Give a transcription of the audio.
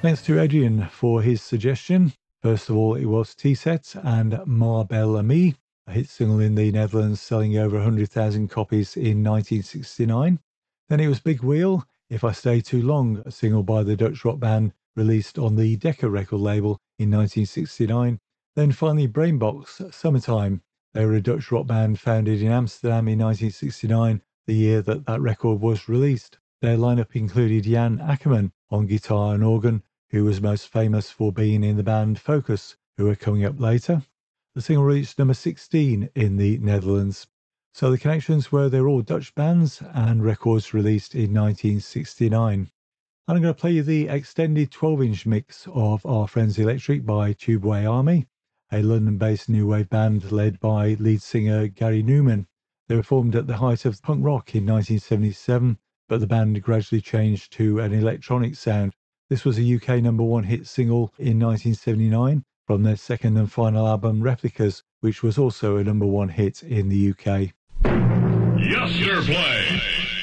Thanks to Adrian for his suggestion. First of all, it was T-Set and Maar Bel Ami, a hit single in the Netherlands selling over 100,000 copies in 1969. Then it was Big Wheel, If I Stay Too Long, a single by the Dutch rock band released on the Decca record label in 1969. Then finally Brainbox, Summertime. They were a Dutch rock band founded in Amsterdam in 1969, the year that record was released. Their lineup included Jan Akkerman on guitar and organ, who was most famous for being in the band Focus, who are coming up later. The single reached number 16 in the Netherlands. So the connections were they're all Dutch bands and records released in 1969. And I'm going to play you the extended 12-inch mix of Our Friends Electric by Tubeway Army, a London-based new wave band led by lead singer Gary Newman. They were formed at the height of punk rock in 1977, but the band gradually changed to an electronic sound. This was a UK number one hit single in 1979 from their second and final album Replicas, which was also a number one hit in the UK. Yesterplay.